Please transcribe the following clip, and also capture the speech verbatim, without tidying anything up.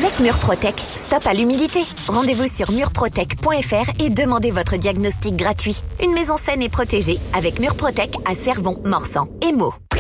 Avec Murprotec, stop à l'humidité. Rendez-vous sur murprotec point f r et demandez votre diagnostic gratuit. Une maison saine et protégée avec Murprotec à Cervon, Morsan et Meaux.